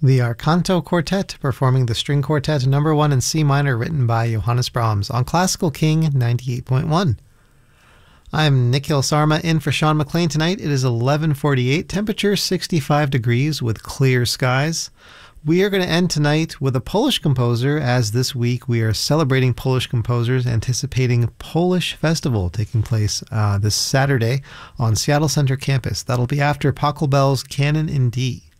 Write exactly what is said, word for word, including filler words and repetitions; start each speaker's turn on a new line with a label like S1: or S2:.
S1: The Arcanto Quartet performing the String Quartet number one in C minor written by Johannes Brahms on Classical King ninety-eight point one. I'm Nikhil Sarma in for Sean McLean tonight. It is eleven forty-eight, temperature sixty-five degrees with clear skies. We are going to end tonight with a Polish composer, as this week we are celebrating Polish composers, anticipating Polish Festival taking place uh, this Saturday on Seattle Center campus. That'll be after Pachelbel's Canon in D.